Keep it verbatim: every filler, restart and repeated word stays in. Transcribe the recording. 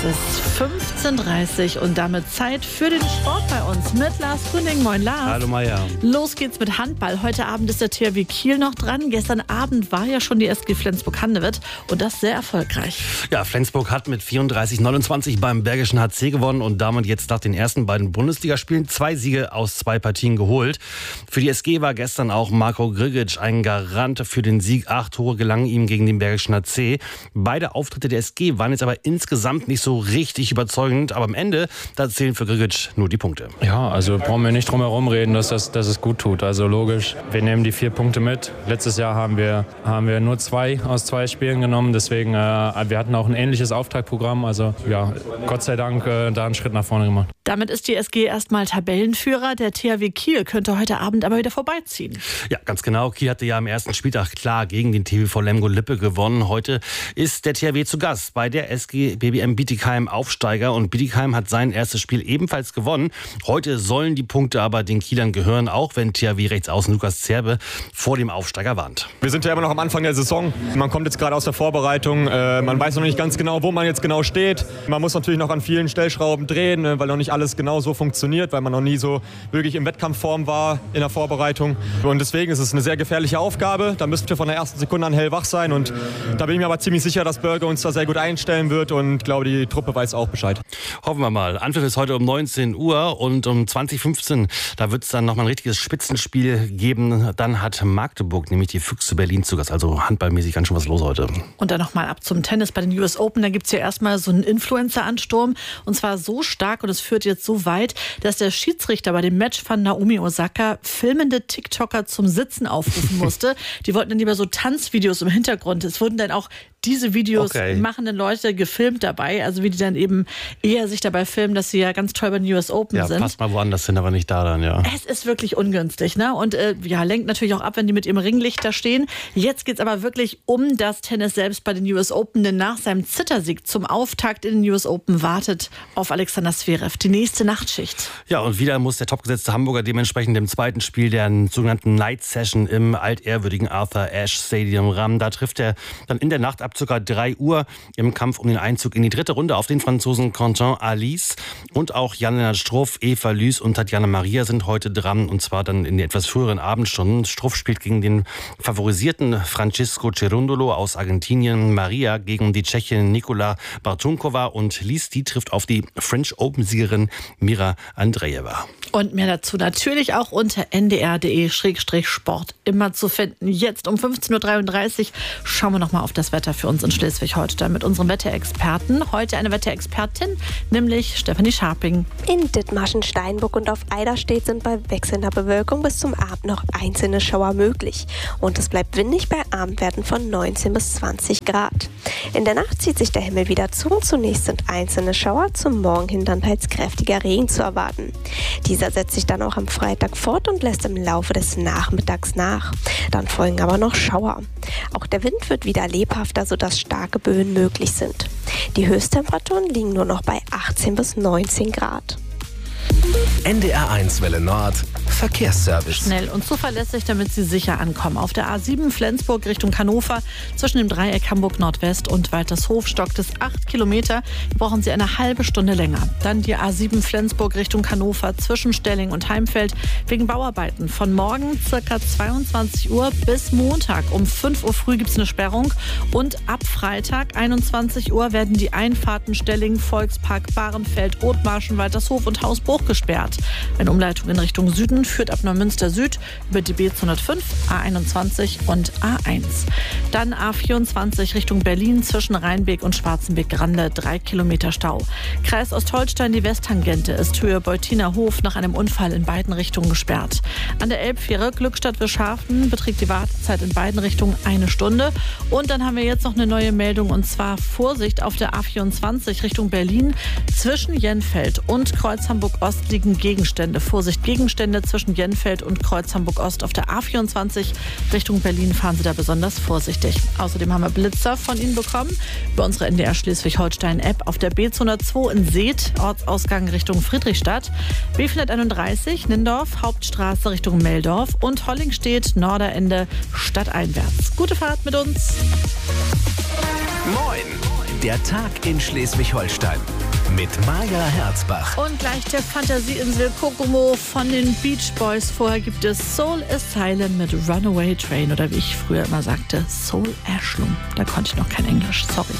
ist fünfzehn Uhr dreißig und damit Zeit für den Sport bei uns mit Lars Gründing. Moin Lars. Hallo Maja. Los geht's mit Handball. Heute Abend ist der T H W Kiel noch dran. Gestern Abend war ja schon die S G Flensburg-Handewitt und das sehr erfolgreich. Ja, Flensburg hat mit vierunddreißig neunundzwanzig beim Bergischen H C gewonnen und damit jetzt nach den ersten beiden Bundesligaspielen zwei Siege aus zwei Partien geholt. Für die S G war gestern auch Marko Grigic ein Garant für den Sieg. Acht Tore gelangen ihm gegen den Bergischen H C. Beide Auftritte der S G waren jetzt aber insgesamt nicht so richtig überzeugend. Aber am Ende, da zählen für Grigic nur die Punkte. Ja, also brauchen wir nicht drum herum reden, dass, das, dass es gut tut. Also logisch, wir nehmen die vier Punkte mit. Letztes Jahr haben wir, haben wir nur zwei aus zwei Spielen genommen. Deswegen, äh, wir hatten auch ein ähnliches Auftaktprogramm. Also ja, Gott sei Dank äh, da einen Schritt nach vorne gemacht. Damit ist die S G erstmal Tabellenführer. Der T H W Kiel könnte heute Abend aber wieder vorbeiziehen. Ja, ganz genau. Kiel hatte ja am ersten Spieltag klar gegen den T V V Lemgo-Lippe gewonnen. Heute ist der T H W zu Gast bei der S G B B M Bietigheim Aufsteiger. Und Bietigheim hat sein erstes Spiel ebenfalls gewonnen. Heute sollen die Punkte aber den Kielern gehören, auch wenn T H W-Rechtsaußen Lukas Zerbe vor dem Aufsteiger warnt. Wir sind ja immer noch am Anfang der Saison. Man kommt jetzt gerade aus der Vorbereitung. Äh, man weiß noch nicht ganz genau, wo man jetzt genau steht. Man muss natürlich noch an vielen Stellschrauben drehen, weil noch nicht alles genau so funktioniert, weil man noch nie so wirklich in Wettkampfform war in der Vorbereitung. Und deswegen ist es eine sehr gefährliche Aufgabe. Da müssen wir von der ersten Sekunde an hellwach sein. Und da bin ich mir aber ziemlich sicher, dass Börge uns da sehr gut einstellen wird. Und ich glaube, die Truppe weiß auch Bescheid. Hoffen wir mal. Anpfiff ist heute um neunzehn Uhr und um zwanzig fünfzehn, da wird es dann nochmal ein richtiges Spitzenspiel geben. Dann hat Magdeburg nämlich die Füchse Berlin zu Gast. Also handballmäßig ganz schön was los heute. Und dann nochmal ab zum Tennis bei den U S Open. Da gibt es ja erstmal so einen Influencer-Ansturm. Und zwar so stark und es führt jetzt so weit, dass der Schiedsrichter bei dem Match von Naomi Osaka filmende TikToker zum Sitzen aufrufen musste. Die wollten dann lieber so Tanzvideos im Hintergrund. Es wurden dann auch diese Videos okay. machenden Leute gefilmt dabei, also wie die dann eben eher sich dabei filmen, dass sie ja ganz toll bei den U S Open ja, sind. Ja, passt mal woanders hin, aber nicht da dann, ja. Es ist wirklich ungünstig, ne? Und äh, ja, lenkt natürlich auch ab, wenn die mit ihrem Ringlicht da stehen. Jetzt geht's aber wirklich um das Tennis selbst bei den U S Open, denn nach seinem Zittersieg zum Auftakt in den U S Open wartet auf Alexander Zverev die nächste Nachtschicht. Ja, und wieder muss der topgesetzte Hamburger dementsprechend im zweiten Spiel der sogenannten Night Session im altehrwürdigen Arthur Ashe Stadium ran. Da trifft er dann in der Nacht ab ca. drei Uhr im Kampf um den Einzug in die dritte Runde auf den Franzosen Quentin Alice. Und auch Jan-Lennart Struff, Eva Lys und Tatjana Maria sind heute dran, und zwar dann in den etwas früheren Abendstunden. Struff spielt gegen den favorisierten Francisco Cerundolo aus Argentinien, Maria gegen die Tschechin Nikola Bartunkova und Lys, die trifft auf die French Open-Siegerin Mira Andreeva. Und mehr dazu natürlich auch unter n d r punkt d e Schrägstrich Sport immer zu finden. Jetzt um fünfzehn Uhr dreiunddreißig schauen wir nochmal auf das Wetter für uns in Schleswig-Holstein mit unserem Wetterexperten. Heute eine Wetterexpertin, nämlich Stefanie Scharping. In Dithmarschen, Steinburg und auf Eiderstedt sind bei wechselnder Bewölkung bis zum Abend noch einzelne Schauer möglich. Und es bleibt windig bei Abendwerten von neunzehn bis zwanzig Grad. In der Nacht zieht sich der Himmel wieder zu. Zunächst sind einzelne Schauer, zum Morgen hin dann teils kräftiger Regen zu erwarten. Dieser setzt sich dann auch am Freitag fort und lässt im Laufe des Nachmittags nach. Dann folgen aber noch Schauer. Auch der Wind wird wieder lebhafter, sodass starke Böen möglich sind. Die Höchsttemperaturen liegen nur noch bei achtzehn bis neunzehn Grad. N D R eins Welle Nord Verkehrsservice. Schnell und zuverlässig, damit Sie sicher ankommen. Auf der A sieben Flensburg Richtung Hannover zwischen dem Dreieck Hamburg Nordwest und Waltershof stockt es acht Kilometer. Hier brauchen Sie eine halbe Stunde länger. Dann die A sieben Flensburg Richtung Hannover zwischen Stelling und Heimfeld wegen Bauarbeiten. Von morgen ca. zweiundzwanzig Uhr bis Montag um fünf Uhr früh gibt es eine Sperrung. Und ab Freitag einundzwanzig Uhr werden die Einfahrten Stelling, Volkspark, Bahrenfeld, Othmarschen, Waltershof und Hausbruch gesperrt. Eine Umleitung in Richtung Süden führt ab Neumünster Süd über die B zweihundertfünf, A einundzwanzig und A eins. Dann A vierundzwanzig Richtung Berlin zwischen Rheinbeek und Schwarzenbeek-Grande, drei Kilometer Stau. Kreis Ostholstein, die Westtangente ist Höhe Beutiner Hof nach einem Unfall in beiden Richtungen gesperrt. An der Elbfähre Glückstadt-Wischhafen beträgt die Wartezeit in beiden Richtungen eine Stunde. Und dann haben wir jetzt noch eine neue Meldung, und zwar Vorsicht auf der A vierundzwanzig Richtung Berlin. Zwischen Jenfeld und Kreuz Hamburg-Ost liegen Gegenstände. Vorsicht, Gegenstände zwischen Jenfeld und Kreuz Hamburg-Ost. Auf der A vierundzwanzig Richtung Berlin fahren Sie da besonders vorsichtig. Außerdem haben wir Blitzer von Ihnen bekommen über unsere N D R Schleswig-Holstein-App. Auf der B zweihundertzwei in Seet, Ortsausgang Richtung Friedrichstadt. B vierhunderteinunddreißig Nindorf, Hauptstraße Richtung Meldorf. Und Hollingstedt, Norderende, stadteinwärts. Gute Fahrt mit uns. Moin! Der Tag in Schleswig-Holstein mit Maja Herzbach. Und gleich der Fantasieinsel Kokomo von den Beach Boys. Vorher gibt es Soul Asylum mit Runaway Train oder wie ich früher immer sagte, Soul Ashlum. Da konnte ich noch kein Englisch, sorry.